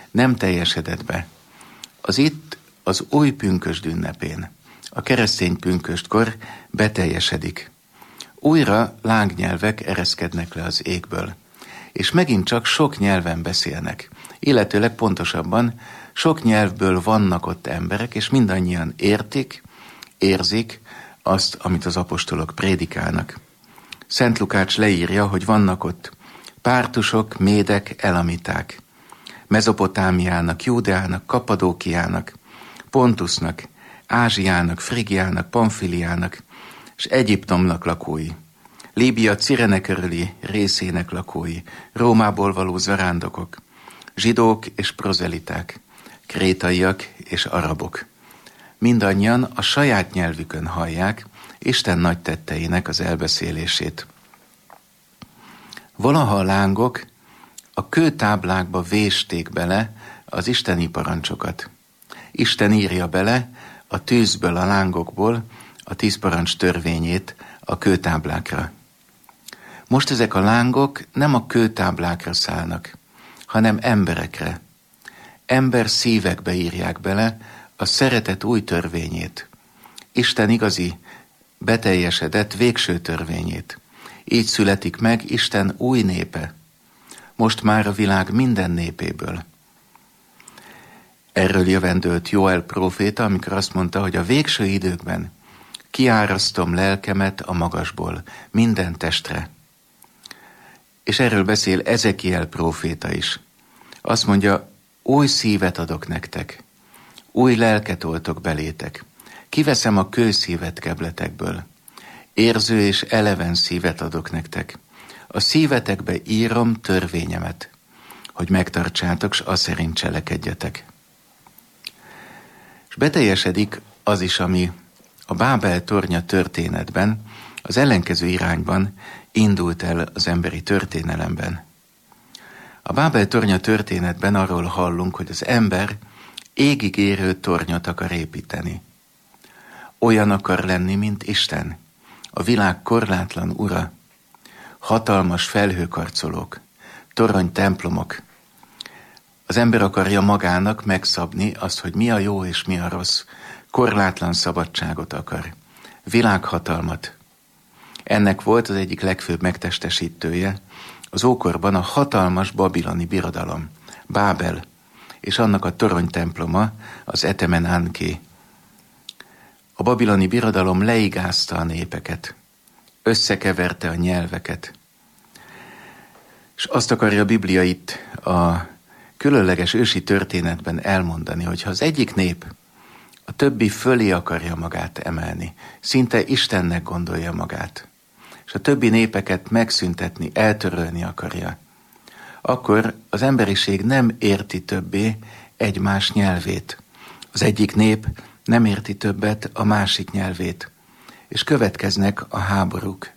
nem teljesedett be. Az itt az új pünkösd ünnepén, a keresztény pünköstkor beteljesedik. Újra lángnyelvek ereszkednek le az égből, és megint csak sok nyelven beszélnek, illetőleg pontosabban sok nyelvből vannak ott emberek, és mindannyian értik, érzik azt, amit az apostolok prédikálnak. Szent Lukács leírja, hogy vannak ott pártusok, médek, elamiták, Mezopotámiának, Júdeának, Kappadókiának, Pontusnak, Ázsiának, Frigiának, Pamfiliának és Egyiptomnak lakói, Líbia Cirene körüli részének lakói, Rómából való zarándokok, zsidók és prozeliták, krétaiak és arabok. Mindannyian a saját nyelvükön hallják Isten nagy tetteinek az elbeszélését. Valaha a lángok a kőtáblákba vésték bele az isteni parancsokat. Isten írja bele a tűzből, a lángokból a 10 parancs törvényét a kőtáblákra. Most ezek a lángok nem a kőtáblákra szállnak, hanem emberekre. Ember szívekbe írják bele a szeretet új törvényét. Isten igazi, beteljesedett végső törvényét. Így születik meg Isten új népe, most már a világ minden népéből. Erről jövendőlt Jóel próféta, amikor azt mondta, hogy a végső időkben kiárasztom lelkemet a magasból minden testre. És erről beszél Ezekiel próféta is. Azt mondja, új szívet adok nektek, új lelket oltok belétek. Kiveszem a kőszívet kebletekből, érző és eleven szívet adok nektek. A szívetekbe írom törvényemet, hogy megtartsátok, s az szerint cselekedjetek. És beteljesedik az is, ami a Bábel tornya történetben, az ellenkező irányban indult el az emberi történelemben. A Bábel tornya történetben arról hallunk, hogy az ember égig érő tornyot akar építeni. Olyan akar lenni, mint Isten, a világ korlátlan ura, hatalmas felhőkarcolók, torony templomok. Az ember akarja magának megszabni azt, hogy mi a jó és mi a rossz, korlátlan szabadságot akar, világhatalmat. Ennek volt az egyik legfőbb megtestesítője az ókorban a hatalmas babiloni birodalom, Bábel, és annak a toronytemploma, az Etemen Anké. A babiloni birodalom leigázta a népeket, összekeverte a nyelveket. És azt akarja a Biblia itt a különleges ősi történetben elmondani, hogy ha az egyik nép a többi fölé akarja magát emelni, szinte Istennek gondolja magát, és a többi népeket megszüntetni, eltörölni akarja, akkor az emberiség nem érti többé egymás nyelvét. Az egyik nép nem érti többet a másik nyelvét, és következnek a háborúk.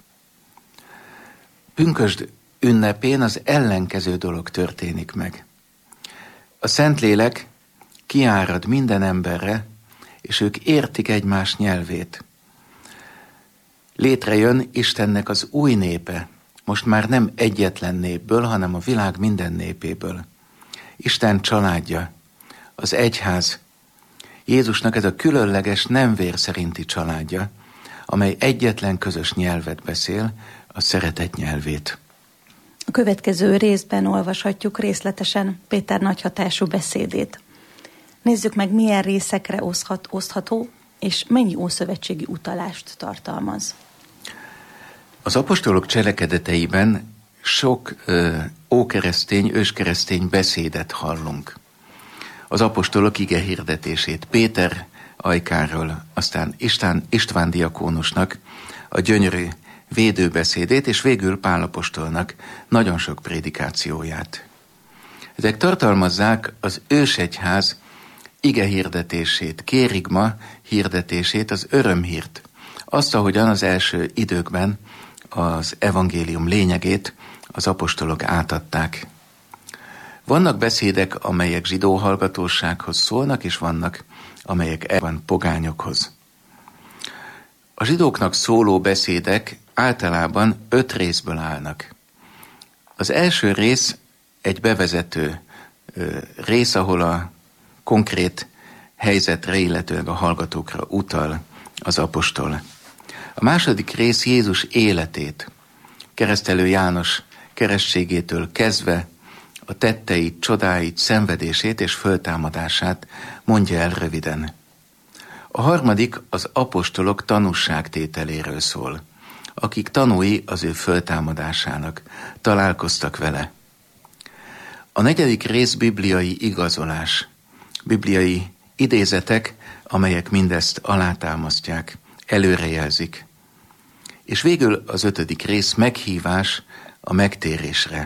Pünkösd ünnepén az ellenkező dolog történik meg. A Szentlélek kiárad minden emberre, és ők értik egymás nyelvét. Létrejön Istennek az új népe, most már nem egyetlen népből, hanem a világ minden népéből. Isten családja, az egyház, Jézusnak ez a különleges, nem vér szerinti családja, amely egyetlen közös nyelvet beszél, a szeretet nyelvét. A következő részben olvashatjuk részletesen Péter nagyhatású beszédét. Nézzük meg, milyen részekre osztható, és mennyi ószövetségi utalást tartalmaz. Az apostolok cselekedeteiben sok ókeresztény, őskeresztény beszédet hallunk. Az apostolok ige hirdetését Péter ajkáról, aztán István diakónusnak a gyönyörű védőbeszédét, és végül Pál apostolnak nagyon sok prédikációját. Ezek tartalmazzák az ősegyház ige hirdetését, kérigma hirdetését, az örömhírt. Azt, ahogyan az első időkben az evangélium lényegét az apostolok átadták. Vannak beszédek, amelyek zsidó hallgatósághoz szólnak, és vannak, amelyek pogányokhoz. A zsidóknak szóló beszédek általában 5 részből állnak. Az első rész egy bevezető rész, ahol a konkrét helyzetre, illetőleg a hallgatókra utal az apostol. A második rész Jézus életét, Keresztelő János keresztségétől kezdve a tetteit, csodáit, szenvedését és föltámadását mondja el röviden. A harmadik az apostolok tanússágtételéről szól, akik tanúi az ő föltámadásának, találkoztak vele. A negyedik rész bibliai igazolás, bibliai idézetek, amelyek mindezt alátámasztják, előrejelzik. És végül az ötödik rész meghívás a megtérésre.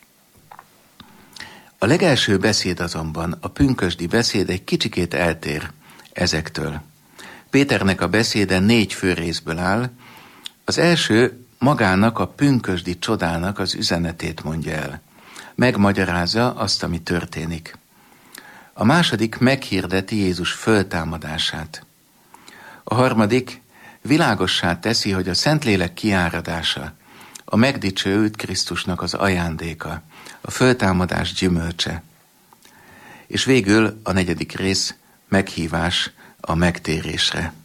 A legelső beszéd azonban, a pünkösdi beszéd egy kicsikét eltér ezektől. Péternek a beszéde 4 fő részből áll. Az első magának a pünkösdi csodának az üzenetét mondja el. Megmagyarázza azt, ami történik. A második meghirdeti Jézus föltámadását. A harmadik világossá teszi, hogy a Szentlélek kiáradása, a megdicsőült Krisztusnak az ajándéka, a föltámadás gyümölcse. És végül a negyedik rész meghívás a megtérésre.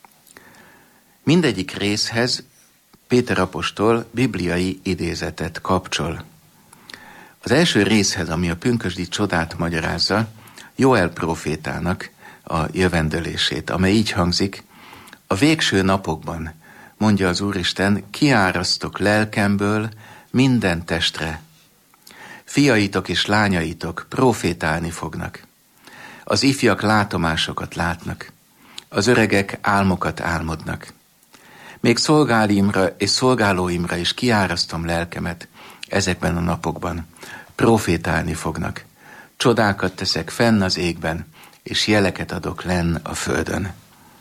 Mindegyik részhez Péter apostol bibliai idézetet kapcsol. Az első részhez, ami a pünkösdi csodát magyarázza, Jóel prófétának a jövendölését, amely így hangzik: a végső napokban, mondja az Úristen, kiárasztok lelkemből minden testre. Fiaitok és lányaitok prófétálni fognak. Az ifjak látomásokat látnak. Az öregek álmokat álmodnak. Még szolgálimra és szolgálóimra is kiárasztom lelkemet ezekben a napokban. Prófétálni fognak. Csodákat teszek fenn az égben, és jeleket adok lenn a földön.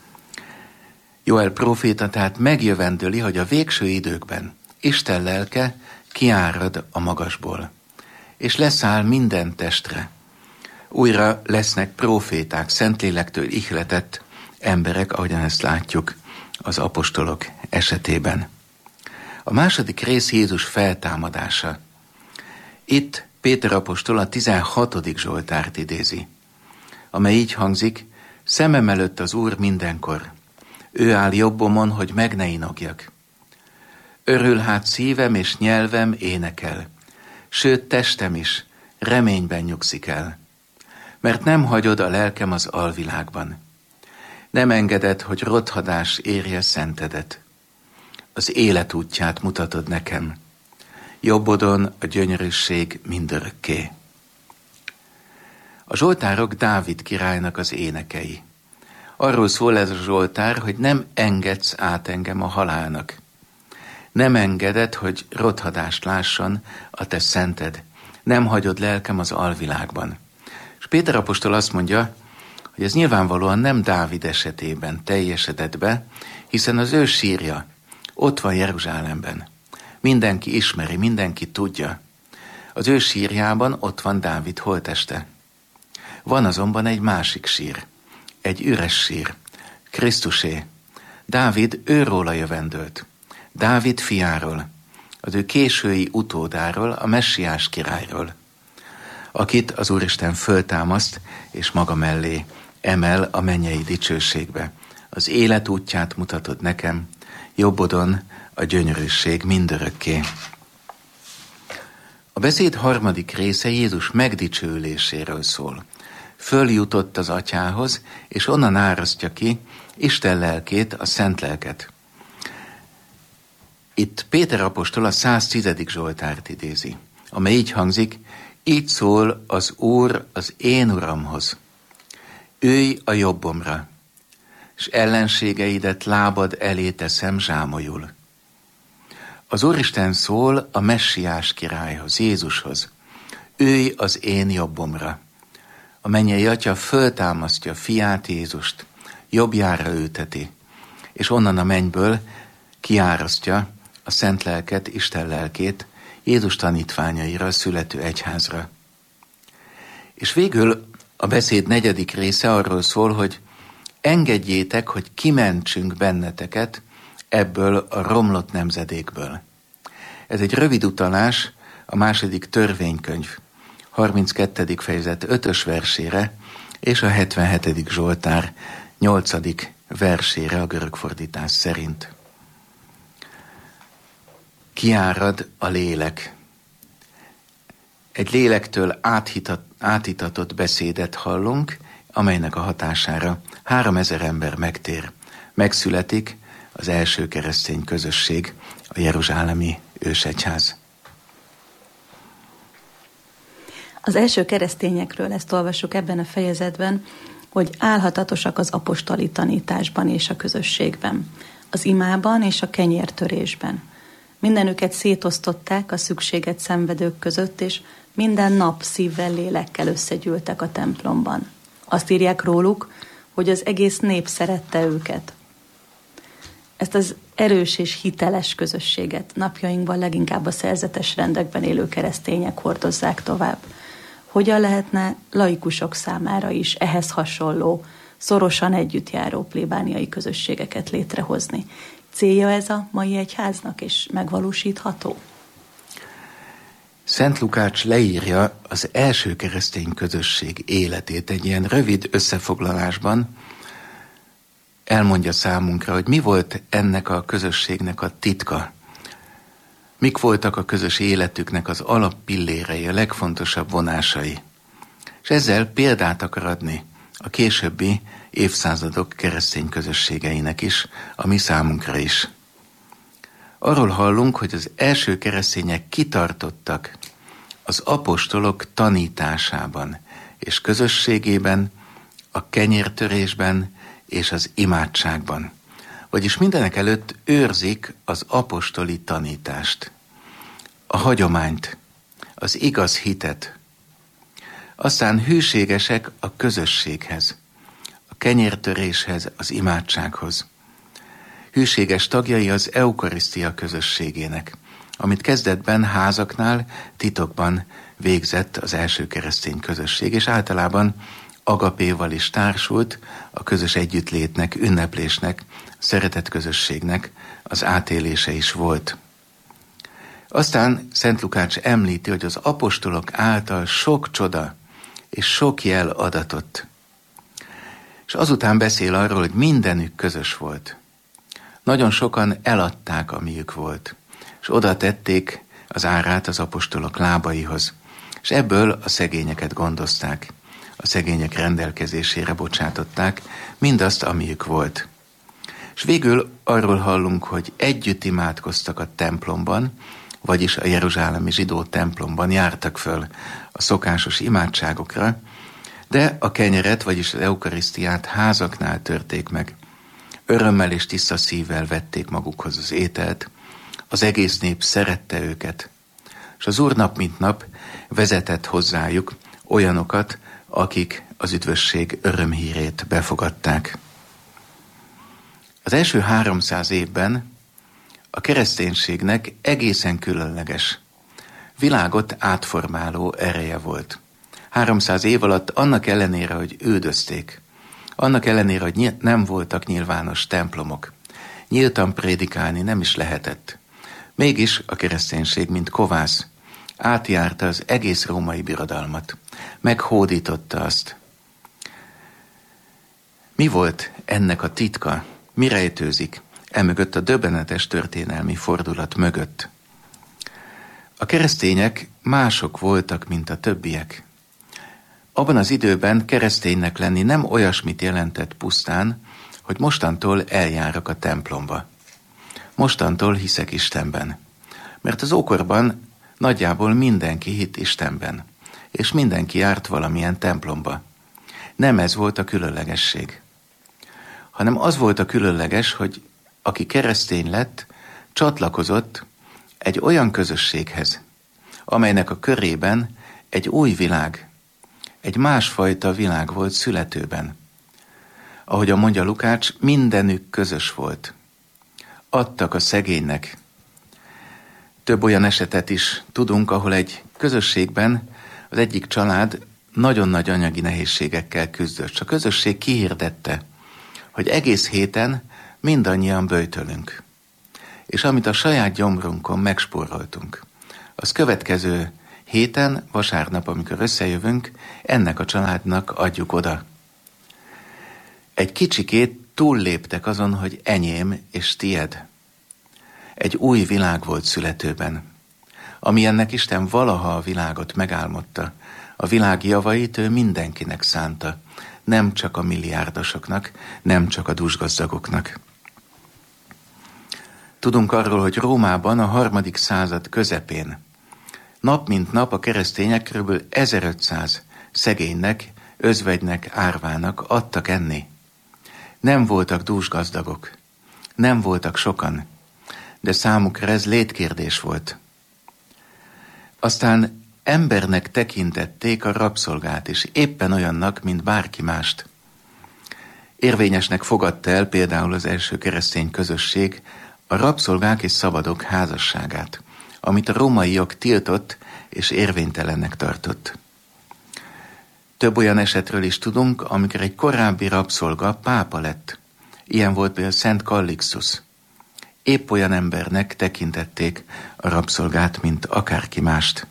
Jóel próféta tehát megjövendöli, hogy a végső időkben Isten lelke kiárad a magasból, és leszáll minden testre. Újra lesznek próféták, Szentlélektől ihletett emberek, ahogyan ezt látjuk az apostolok esetében. A második rész Jézus feltámadása. Itt Péter apostol a 16. Zsoltárt idézi, amely így hangzik: szemem előtt az Úr mindenkor, ő áll jobbomon, hogy meg ne inogjak. Örül hát szívem és nyelvem énekel, sőt testem is reményben nyugszik el, mert nem hagyod a lelkem az alvilágban. Nem engeded, hogy rothadás érje szentedet. Az élet útját mutatod nekem, jobbodon a gyönyörűség mindörökké. A zsoltárok Dávid királynak az énekei. Arról szól ez a zsoltár, hogy nem engedsz át engem a halálnak. Nem engeded, hogy rothadást lásson a te szented. Nem hagyod lelkem az alvilágban. És Péter apostol azt mondja, hogy ez nyilvánvalóan nem Dávid esetében teljesedett be, hiszen az ő sírja ott van Jeruzsálemben. Mindenki ismeri, mindenki tudja. Az ő sírjában ott van Dávid holtteste. Van azonban egy másik sír, egy üres sír, Krisztusé. Dávid őróla jövendölt, Dávid fiáról, az ő késői utódáról, a messiás királyról, akit az Úristen föltámaszt és maga mellé emel a mennyei dicsőségbe. Az élet útját mutatod nekem, jobbodon a gyönyörűség mindörökké. A beszéd harmadik része Jézus megdicsőüléséről szól. Följutott az atyához, és onnan árasztja ki Isten lelkét, a szent lelket. Itt Péter apostol a 110. Zsoltárt idézi, amely így hangzik: így szól az Úr az én Uramhoz. Ülj a jobbomra, és ellenségeidet lábad elé teszem zsámolyul. Az Úristen szól a messiás királyhoz, Jézushoz. Ülj az én jobbomra. A mennyei atya föltámasztja fiát, Jézust, jobbjára ülteti, és onnan a mennyből kiárasztja a szent lelket, Isten lelkét Jézus tanítványaira, születő egyházra. És végül a beszéd negyedik része arról szól, hogy engedjétek, hogy kimentsünk benneteket ebből a romlott nemzedékből. Ez egy rövid utalás a második törvénykönyv 32. fejezet 5. versére és a 77. Zsoltár 8. versére a görög fordítás szerint. Kiárad a lélek. Egy lélektől átitatott beszédet hallunk, amelynek a hatására 3000 ember megtér. Megszületik az első keresztény közösség, a jeruzsálemi ősegyház. Az első keresztényekről ezt olvassuk ebben a fejezetben, hogy álhatatosak az apostoli tanításban és a közösségben, az imában és a kenyértörésben. Mindenüket szétosztották a szükséget szenvedők között, és minden nap szívvel, lélekkel összegyűltek a templomban. Azt írják róluk, hogy az egész nép szerette őket. Ezt az erős és hiteles közösséget napjainkban leginkább a szerzetes rendekben élő keresztények hordozzák tovább. Hogyan lehetne laikusok számára is ehhez hasonló, szorosan együttjáró plébániai közösségeket létrehozni? Célja ez a mai egyháznak, és megvalósítható? Szent Lukács leírja az első keresztény közösség életét egy ilyen rövid összefoglalásban. Elmondja számunkra, hogy mi volt ennek a közösségnek a titka. Mik voltak a közös életüknek az alappillérei, a legfontosabb vonásai. És ezzel példát akar adni a későbbi évszázadok keresztény közösségeinek is, a mi számunkra is. Arról hallunk, hogy az első keresztények kitartottak az apostolok tanításában és közösségében, a kenyértörésben és az imádságban. Vagyis mindenek előtt őrzik az apostoli tanítást, a hagyományt, az igaz hitet. Aztán hűségesek a közösséghez, a kenyértöréshez, az imádsághoz. Hűséges tagjai az eukarisztia közösségének, amit kezdetben házaknál, titokban végzett az első keresztény közösség, és általában agapéval is társult a közös együttlétnek, ünneplésnek, szeretett közösségnek az átélése is volt. Aztán Szent Lukács említi, hogy az apostolok által sok csoda és sok jel adatott. És azután beszél arról, hogy mindenük közös volt. Nagyon sokan eladták, amiük volt, és oda tették az árát az apostolok lábaihoz, és ebből a szegényeket gondozták, a szegények rendelkezésére bocsátották mindazt, amiük volt. És végül arról hallunk, hogy együtt imádkoztak a templomban, vagyis a jeruzsálemi zsidó templomban jártak föl a szokásos imádságokra, de a kenyeret, vagyis az eukarisztiát házaknál törték meg. Örömmel és tiszta szívvel vették magukhoz az ételt, az egész nép szerette őket, és az Úr nap mint nap vezetett hozzájuk olyanokat, akik az üdvösség örömhírét befogadták. Az első 300 évben a kereszténységnek egészen különleges, világot átformáló ereje volt. 300 év alatt annak ellenére, hogy üldözték, annak ellenére, hogy nem voltak nyilvános templomok, nyíltan prédikálni nem is lehetett. Mégis a kereszténység, mint kovász, átjárta az egész római birodalmat, meghódította azt. Mi volt ennek a titka? Mi rejtőzik emögött a döbbenetes történelmi fordulat mögött? A keresztények mások voltak, mint a többiek. Abban az időben kereszténynek lenni nem olyasmit jelentett pusztán, hogy mostantól eljárok a templomba. Mostantól hiszek Istenben. Mert az ókorban nagyjából mindenki hitt Istenben, és mindenki járt valamilyen templomba. Nem ez volt a különlegesség, hanem az volt a különleges, hogy aki keresztény lett, csatlakozott egy olyan közösséghez, amelynek a körében egy új világ, egy másfajta világ volt születőben. Ahogyan mondja Lukács, mindenük közös volt. Adtak a szegénynek. Több olyan esetet is tudunk, ahol egy közösségben az egyik család nagyon nagy anyagi nehézségekkel küzdött. És a közösség kihirdette, hogy egész héten mindannyian böjtölünk. És amit a saját gyomrunkon megspóroltunk, az következő Héten, vasárnap, amikor összejövünk, ennek a családnak adjuk oda. Egy kicsikét túlléptek azon, hogy enyém és tied. Egy új világ volt születőben. Amilyennek Isten valaha a világot megálmodta, a világ javait ő mindenkinek szánta, nem csak a milliárdosoknak, nem csak a dúsgazdagoknak. Tudunk arról, hogy Rómában a 3. század közepén nap mint nap a keresztények kb. 1500 szegénynek, özvegynek, árvának adtak enni. Nem voltak dúsgazdagok, nem voltak sokan, de számukra ez létkérdés volt. Aztán embernek tekintették a rabszolgát is, éppen olyannak, mint bárki mást. Érvényesnek fogadta el például az első keresztény közösség a rabszolgák és szabadok házasságát, amit a római jog tiltott és érvénytelennek tartott. Több olyan esetről is tudunk, amikor egy korábbi rabszolga pápa lett. Ilyen volt például Szent Kallixtus. Épp olyan embernek tekintették a rabszolgát, mint akárki mást.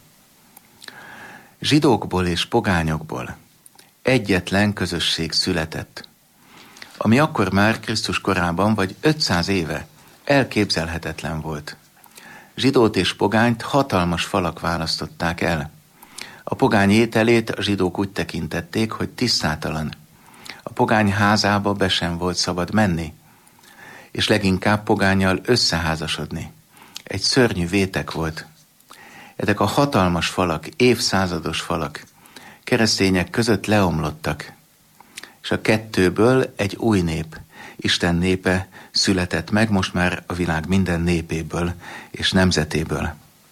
Zsidókból és pogányokból egyetlen közösség született, ami akkor már Krisztus korában vagy 500 éve elképzelhetetlen volt. Zsidót és pogányt hatalmas falak választották el. A pogány ételét a zsidók úgy tekintették, hogy tisztátalan. A pogány házába be sem volt szabad menni, és leginkább pogánnyal összeházasodni. Egy szörnyű vétek volt. Ezek a hatalmas falak, évszázados falak keresztények között leomlottak, és a kettőből egy új nép, Isten népe született meg most már a világ minden népéből és nemzetéből.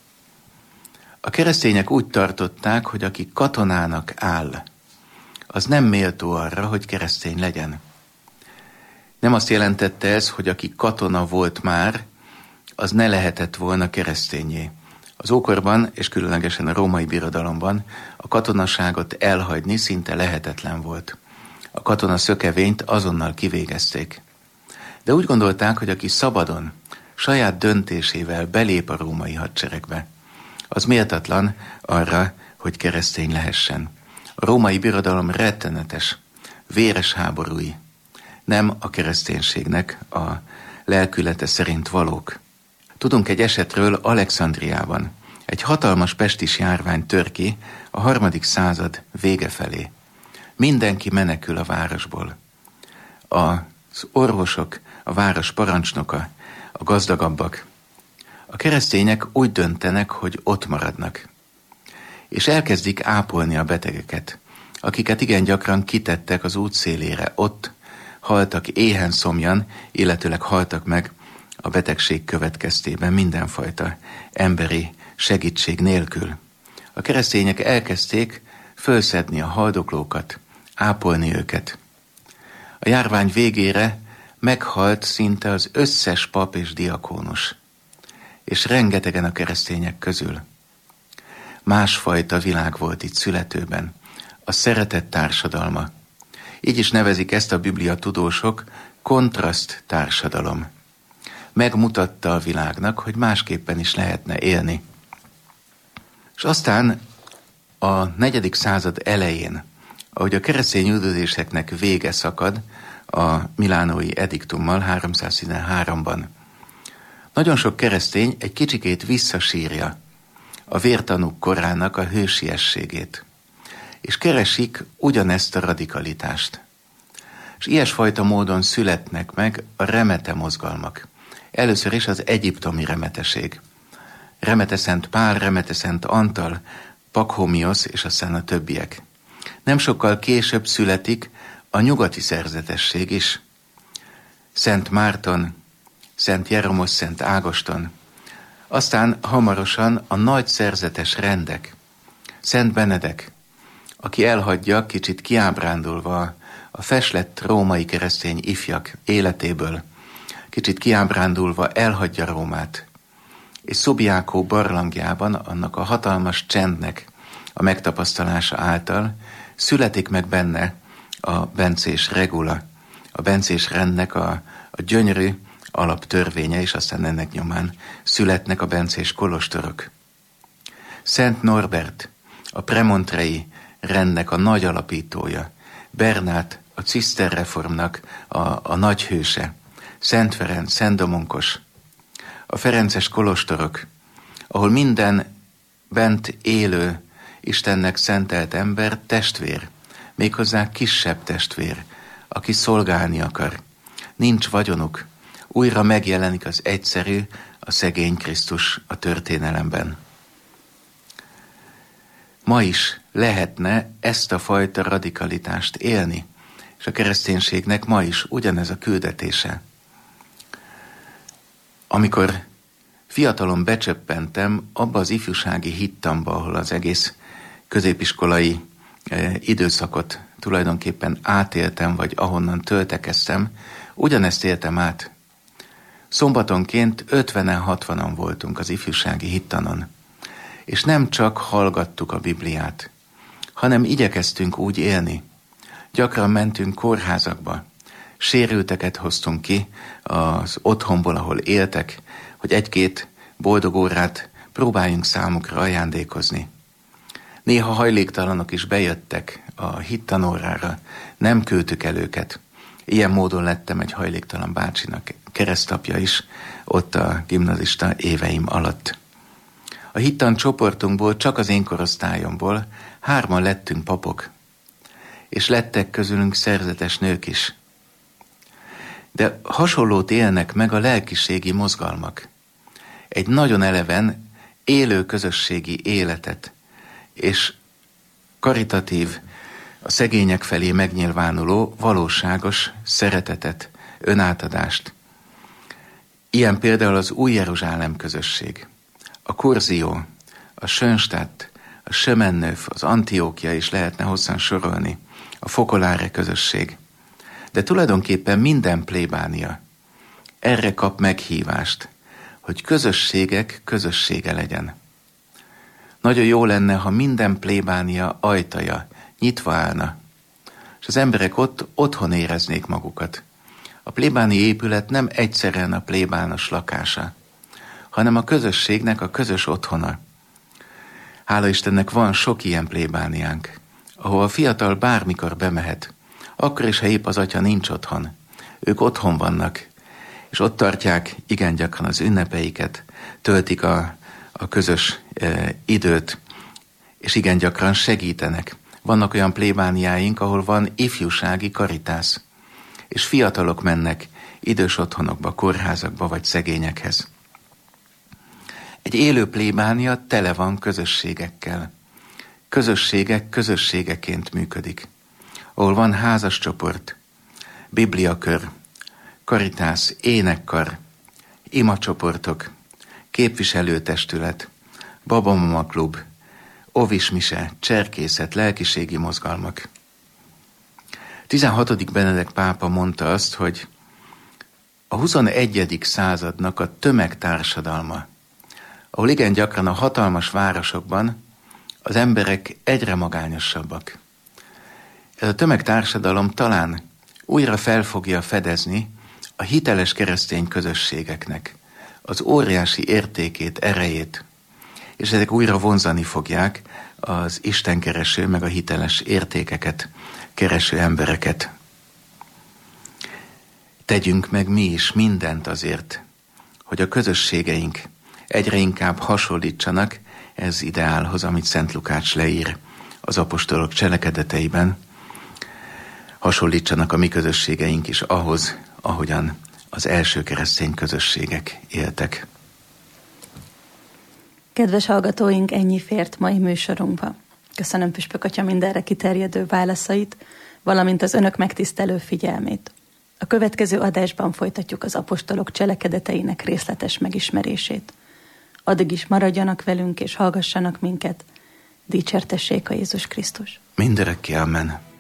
A keresztények úgy tartották, hogy aki katonának áll, az nem méltó arra, hogy keresztény legyen. Nem azt jelentette ez, hogy aki katona volt már, az ne lehetett volna keresztényé. Az ókorban, és különlegesen a római birodalomban a katonaságot elhagyni szinte lehetetlen volt. A katona szökevényt azonnal kivégezték. De úgy gondolták, hogy aki szabadon, saját döntésével belép a római hadseregbe, az méltatlan arra, hogy keresztény lehessen. A római birodalom rettenetes, véres háborúi, nem a kereszténységnek a lelkülete szerint valók. Tudunk egy esetről Alexandriában. Egy hatalmas pestis járvány tör ki a 3. század vége felé. Mindenki menekül a városból. Az orvosok, a város parancsnoka, a gazdagabbak. A keresztények úgy döntenek, hogy ott maradnak. És elkezdik ápolni a betegeket, akiket igen gyakran kitettek az út szélére. Ott haltak éhen szomjan, illetőleg haltak meg a betegség következtében mindenfajta emberi segítség nélkül. A keresztények elkezdték fölszedni a haldoklókat, ápolni őket. A járvány végére meghalt szinte az összes pap és diakónus, és rengetegen a keresztények közül. Másfajta világ volt itt születőben, a szeretet társadalma. Így is nevezik ezt a Biblia tudósok kontraszt társadalom. Megmutatta a világnak, hogy másképpen is lehetne élni. És aztán a 4. század elején, ahogy a keresztény üldözéseknek vége szakad a milánói ediktummal 313-ban, nagyon sok keresztény egy kicsikét visszasírja a vértanúk korának a hősiességét, és keresik ugyanezt a radikalitást. És ilyesfajta módon születnek meg a remete mozgalmak. Először is az egyiptomi remeteség. Remete Szent Pál, Remete Szent Antal, Pachomios és aztán a többiek. Nem sokkal később születik a nyugati szerzetesség is. Szent Márton, Szent Jeromos, Szent Ágoston. Aztán hamarosan a nagy szerzetes rendek. Szent Benedek, aki elhagyja kicsit kiábrándulva a feslett római keresztény ifjak életéből, kicsit kiábrándulva elhagyja Rómát, és Subiaco barlangjában annak a hatalmas csendnek a megtapasztalása által születik meg benne a bencés regula, a bencés rendnek a gyönyörű alaptörvénye, és aztán ennek nyomán születnek a bencés kolostorok. Szent Norbert, a premontrei rendnek a nagy alapítója, Bernát, a ciszterreformnak a nagy hőse, Szent Ferenc, Szent Domonkos, a ferences kolostorok, ahol minden bent élő Istennek szentelt ember testvér, méghozzá kisebb testvér, aki szolgálni akar. Nincs vagyonuk, újra megjelenik az egyszerű, a szegény Krisztus a történelemben. Ma is lehetne ezt a fajta radikalitást élni, és a kereszténységnek ma is ugyanez a küldetése. Amikor fiatalon becsöppentem abba az ifjúsági hittamba, ahol az egész középiskolai időszakot tulajdonképpen átéltem, vagy ahonnan töltekeztem, ugyanezt éltem át. Szombatonként 50-60-an voltunk az ifjúsági hittanon, és nem csak hallgattuk a Bibliát, hanem igyekeztünk úgy élni. Gyakran mentünk kórházakba, sérülteket hoztunk ki az otthonból, ahol éltek, hogy egy-két boldog órát próbáljunk számukra ajándékozni. Néha hajléktalanok is bejöttek a hittanórára, nem küldtük el őket. Ilyen módon lettem egy hajléktalan bácsinak keresztapja is, ott a gimnazista éveim alatt. A hittan csoportunkból, csak az én korosztályomból 3 lettünk papok, és lettek közülünk szerzetes nők is. De hasonlót élnek meg a lelkiségi mozgalmak. Egy nagyon eleven, élő közösségi életet, és karitatív, a szegények felé megnyilvánuló, valóságos szeretetet, önátadást. Ilyen például az Új Jeruzsálem közösség, a Kurzió, a Schönstatt, a Sömennöf, az Antiókia is lehetne hosszan sorolni, a Focolare közösség. De tulajdonképpen minden plébánia erre kap meghívást, hogy közösségek közössége legyen. Nagyon jó lenne, ha minden plébánia ajtaja nyitva állna, és az emberek ott otthon éreznék magukat. A plébáni épület nem egyszerűen a plébános lakása, hanem a közösségnek a közös otthona. Hála Istennek van sok ilyen plébániánk, ahol a fiatal bármikor bemehet, akkor is, ha épp az atya nincs otthon. Ők otthon vannak, és ott tartják igen gyakran az ünnepeiket, töltik a közös időt, és igen gyakran segítenek. Vannak olyan plébániáink, ahol van ifjúsági karitász, és fiatalok mennek idős otthonokba, kórházakba vagy szegényekhez. Egy élő plébánia tele van közösségekkel. Közösségek közösségeként működik, ahol van házas csoport, bibliakör, karitász, énekkar, imacsoportok, képviselőtestület, babamama klub, ovismise, cserkészet, lelkiségi mozgalmak. 16. Benedek pápa mondta azt, hogy a 21. századnak a tömegtársadalma, ahol igen gyakran a hatalmas városokban az emberek egyre magányosabbak. Ez a tömegtársadalom talán újra fel fogja fedezni a hiteles keresztény közösségeknek az óriási értékét, erejét, és ezek újra vonzani fogják az istenkereső, meg a hiteles értékeket kereső embereket. Tegyünk meg mi is mindent azért, hogy a közösségeink egyre inkább hasonlítsanak ez ideálhoz, amit Szent Lukács leír az apostolok cselekedeteiben. Hasonlítsanak a mi közösségeink is ahhoz, ahogyan az első keresztény közösségek éltek. Kedves hallgatóink, ennyi fért mai műsorunkba. Köszönöm Püspök Atya mindenre kiterjedő válaszait, valamint az önök megtisztelő figyelmét. A következő adásban folytatjuk az apostolok cselekedeteinek részletes megismerését. Addig is maradjanak velünk és hallgassanak minket. Dicsértessék a Jézus Krisztus. Mindörökké, amen.